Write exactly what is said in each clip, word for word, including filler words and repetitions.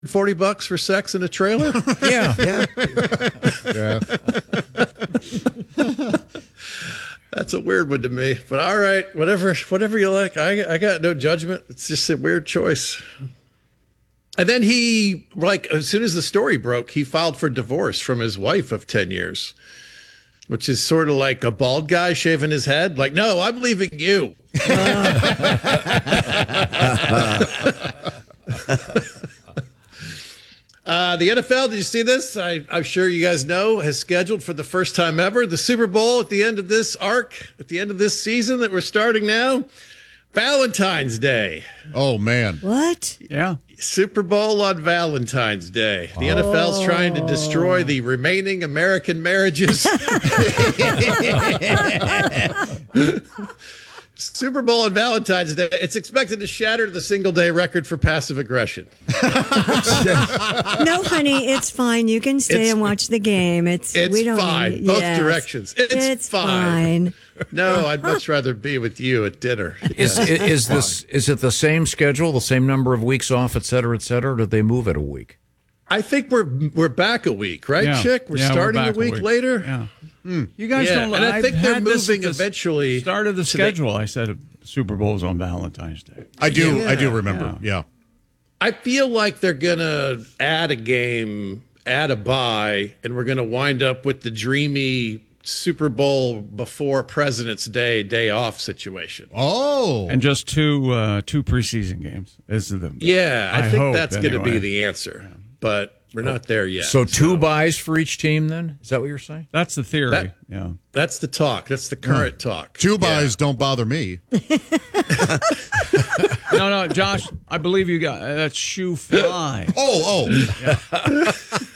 forty bucks for sex in a trailer? Yeah. Yeah. Yeah. That's a weird one to me. But all right, whatever whatever you like. I I got no judgment. It's just a weird choice. And then he, like, as soon as the story broke, he filed for divorce from his wife of ten years, which is sort of like a bald guy shaving his head. Like, no, I'm leaving you. Uh, the N F L, did you see this? I, I'm sure you guys know, has scheduled for the first time ever the Super Bowl at the end of this arc, at the end of this season that we're starting now. Valentine's Day. Oh, man. What? Yeah. Super Bowl on Valentine's Day. The N F L's trying to destroy the remaining American marriages. Super Bowl on Valentine's Day. It's expected to shatter the single day record for passive aggression. No, honey, it's fine. You can stay It's- and watch the game. It's It's we don't fine. need- Both yes. directions. It's, It's fine. fine. No, I'd much rather be with you at dinner. Is is this is it the same schedule, the same number of weeks off, et cetera, et cetera, or did they move it a week? I think we're we're back a week, right, Yeah. Chick? We're Yeah, we're starting back a week, later. Yeah. You guys Yeah, don't. and I I've think they're had this moving at the eventually Start of the to the- schedule. I said Super Bowl's on Valentine's Day. I do. Yeah. I do remember. Yeah. I feel like they're gonna add a game, add a bye, and we're gonna wind up with the dreamy Super Bowl before President's Day day off situation. Oh. And just two uh, two preseason games. Is the Yeah, I, I think hope, that's gonna anyway. be the answer, but we're not there yet. So two buys for each team. Then is that what you're saying? That's the theory. That- yeah. That's the talk. That's the current talk. Two buys don't bother me. No, no, Josh. I believe you got uh, that's shoe fly, Oh, oh.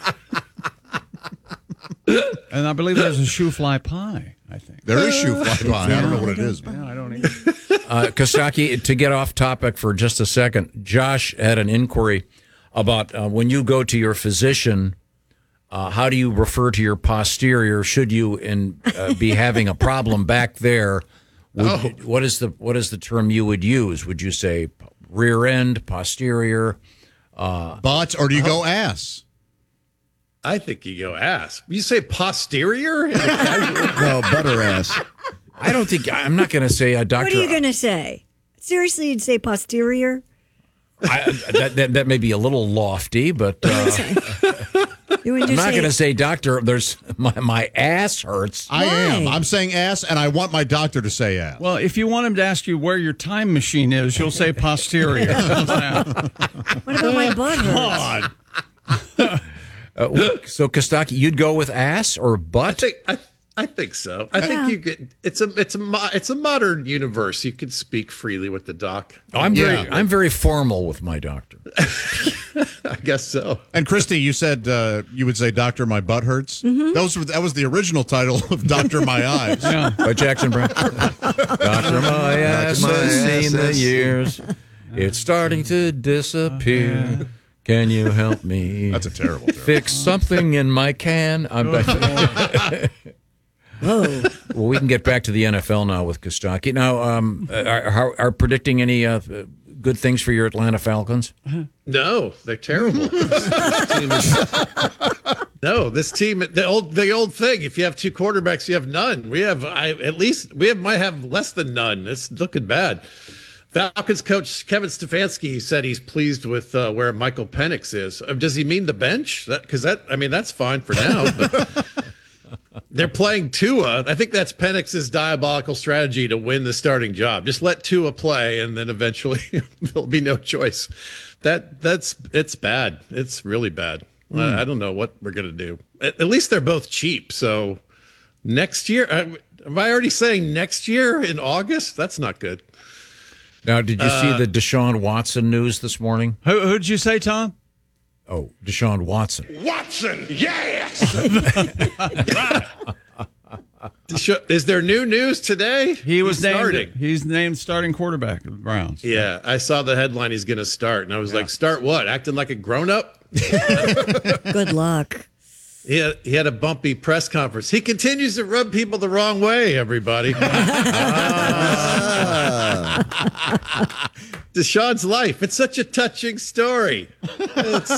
and I believe there's a shoe fly pie. I think. There is shoe fly pie. I don't know what it is. Yeah, I don't even. Uh, Kostaki, to get off topic for just a second, Josh had an inquiry about uh, when you go to your physician, uh, how do you refer to your posterior? Should you in, uh, be having a problem back there? Would, Oh. What is the what is the term you would use? Would you say rear end, posterior? But, or do you go ass? I think you go ass. You say posterior? No, butter ass. I don't think I'm not going to say a doctor. What are you going to say? Seriously, you'd say posterior? I, that, that that may be a little lofty, but uh, You would I'm just not say, going to say, doctor. There's my my ass hurts. I am. Why? I'm saying ass, and I want my doctor to say ass. Well, if you want him to ask you where your time machine is, you'll say posterior. what about my butt hurts? Uh, so Kostaki, you'd go with ass or I butt? think I, I think so. I Yeah. think you could. It's a it's a mo- it's a modern universe. You can speak freely with the doc. Oh, I'm Yeah. very I'm very formal with my doctor. I guess so. And Christy, you said uh, you would say, "Doctor, my butt hurts." Mm-hmm. Those were, that was the original title of Doctor My Eyes. By Jackson Brown. Doctor, my ass my has seen the ass. years. It's starting to disappear. Can you help me? That's a terrible joke. Fix something in my can. I'm Whoa. Well, we can get back to the N F L now with Kostaki. Now, um, are, are, are predicting any uh, good things for your Atlanta Falcons? No, they're terrible. This team is- no, this team the old the old thing. If you have two quarterbacks, you have none. We have I, at least we have might have less than none. It's looking bad. Falcons coach Kevin Stefanski said he's pleased with uh, where Michael Penix is. Uh, Does he mean the bench? That because that I mean that's fine for now. But they're playing Tua. I think that's Penix's diabolical strategy to win the starting job. Just let Tua play, and then eventually there'll be no choice. That that's it's bad. It's really bad. I, I don't know what we're gonna do. At, at least they're both cheap. So next year, uh, am I already saying next year in August? That's not good. Now, did you see the Deshaun Watson news this morning? Who who'd you say, Tom? Oh, Deshaun Watson. Watson, yes! Is there new news today? He was He's named. starting. He's named starting quarterback of the Browns. Yeah, I saw the headline. He's going to start, and I was like, "Start what? Acting like a grown-up?" Good luck. He had, he had a bumpy press conference. He continues to rub people the wrong way, everybody. Deshaun's life. It's such a touching story. It's